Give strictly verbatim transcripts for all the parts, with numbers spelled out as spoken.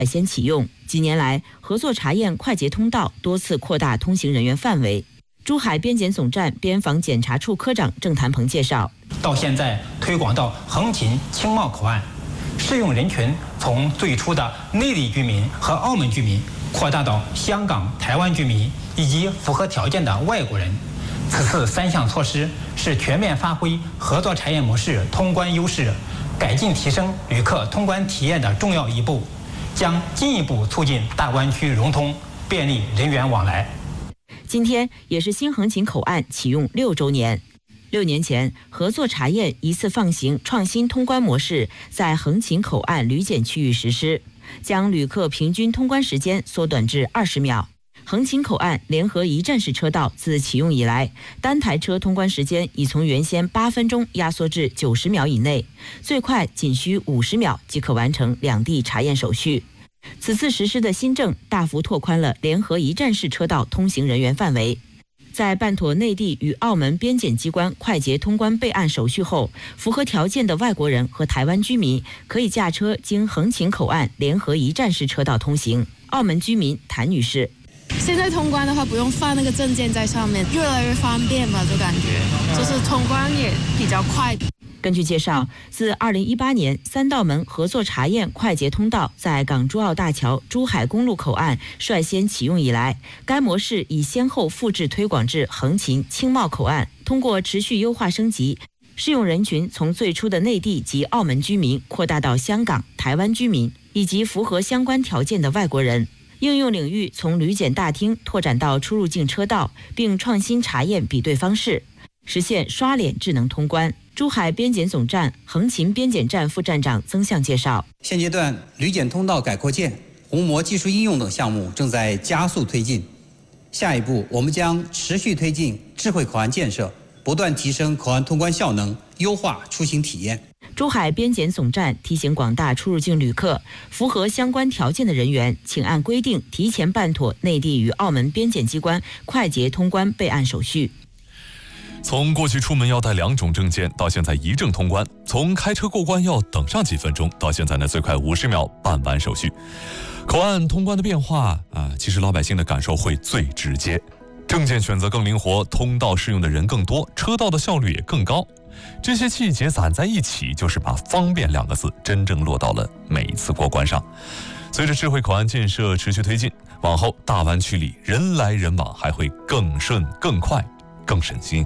先启用。几年来，合作查验快捷通道多次扩大通行人员范围。珠海边检总站边防检查处科长郑谭鹏介绍， 到现在推广到横琴、青茂口岸，适用人群从最初的内地居民和澳门居民扩大到香港、台湾居民以及符合条件的外国人。此次三项措施是全面发挥合作查验模式通关优势，改进提升旅客通关体验的重要一步，将进一步促进大湾区融通，便利人员往来。 今天也是新横琴口岸启用六周年。六年前，合作查验一次放行创新通关模式在横琴口岸旅检区域实施，将旅客平均通关时间缩短至二十秒。横琴口岸联合一站式车道自启用以来，单台车通关时间已从原先八分钟压缩至九十秒以内，最快仅需五十秒即可完成两地查验手续。此次实施的新政大幅拓宽了联合一站式车道通行人员范围。在办妥内地与澳门边检机关快捷通关备案手续后，符合条件的外国人和台湾居民可以驾车经横琴口岸联合一站式车道通行。澳门居民谭女士， 现在通关的话不用放那个证件在上面，越来越方便吧，就感觉就是通关也比较快。 根据介绍，自二零一八年三道门合作查验快捷通道在港珠澳大桥珠海公路口岸率先启用以来，该模式已先后复制推广至横琴、青茂口岸，通过持续优化升级，适用人群从最初的内地及澳门居民扩大到香港、台湾居民以及符合相关条件的外国人。应用领域从旅检大厅拓展到出入境车道，并创新查验比对方式，实现刷脸智能通关。珠海边检总站横琴边检站副站长曾向介绍， 现阶段旅检通道改扩建、虹膜技术应用等项目正在加速推进。下一步，我们将持续推进智慧口岸建设，不断提升口岸通关效能，优化出行体验。 珠海边检总站提醒广大出入境旅客，符合相关条件的人员，请按规定提前办妥内地与澳门边检机关快捷通关备案手续。 从过去出门要带两种证件，到现在一证通关；从开车过关要等上几分钟，到现在呢最快五十秒办完手续。口岸通关的变化啊，其实老百姓的感受会最直接。证件选择更灵活，通道适用的人更多，车道的效率也更高。这些细节攒在一起，就是把方便两个字真正落到了每一次过关上。随着智慧口岸建设持续推进，往后大湾区里人来人往还会更顺、更快、更省心。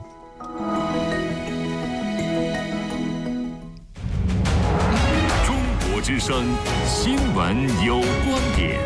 中国之声新闻有观点。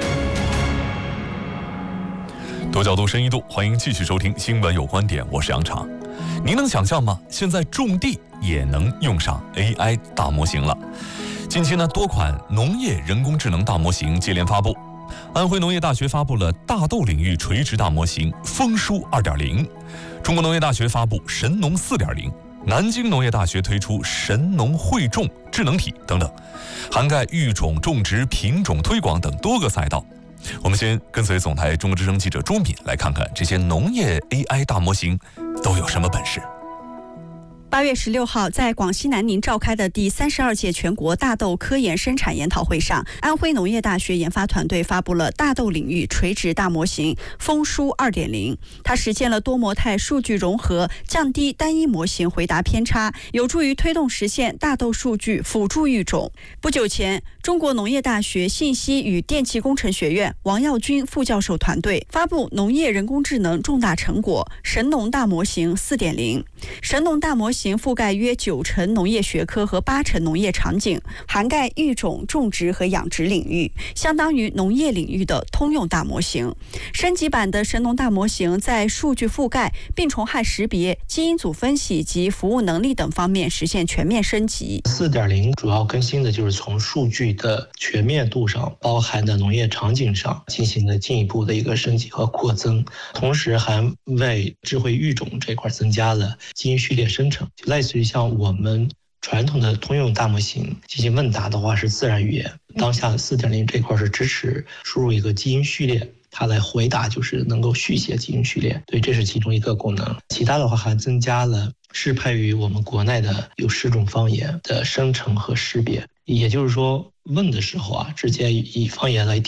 多角度深一度，欢迎继续收听新闻有观点，我是杨常。您能想象吗？现在种地也能用上 A I 大模型了。近期呢，多款农业人工智能大模型接连发布。安徽农业大学发布了大豆领域垂直大模型丰舒 二点零， 中国农业大学发布神农 四点零， 南京农业大学推出神农汇种智能体等等，涵盖育种、种植、品种推广等多个赛道。我们先跟随总台中国之声记者朱敏来看看这些农业 A I 大模型都有什么本事。 八月十六号，在广西南宁召开的第三十二届全国大豆科研生产研讨会上，安徽农业大学研发团队发布了大豆领域垂直大模型丰舒 二点零， 它实现了多模态数据融合，降低单一模型回答偏差，有助于推动实现大豆数据辅助育种。不久前，中国农业大学信息与电气工程学院王耀军副教授团队发布农业人工智能重大成果神农大模型 四点零。 神农大模型覆盖约九成农业学科和八成农业场景，涵盖育种、种植和养殖领域，相当于农业领域的通用大模型。升级版的神农大模型在数据覆盖、病虫害识别、基因组分析及服务能力等方面实现全面升级。 四点零 主要更新的就是从数据的全面度上，包含的农业场景上进行了进一步的一个升级和扩增，同时还为智慧育种这块增加了基因序列生成，类似于像我们传统的通用大模型进行问答的话是自然语言，当下 四点零 这块是支持输入一个基因序列，它来回答就是能够续写基因序列，对，这是其中一个功能。其他的话还增加了适配于我们国内的有十种方言的生成和识别，也就是说问的时候啊，直接以方言来